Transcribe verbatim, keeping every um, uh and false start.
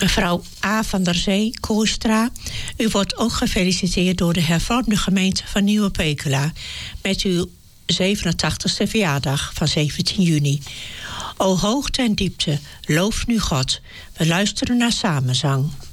Mevrouw A. van der Zee, Koerstra, u wordt ook gefeliciteerd door de hervormde gemeente van Nieuwe Pekela met uw zevenentachtigste verjaardag van zeventien juni. O hoogte en diepte, loof nu God. We luisteren naar samenzang.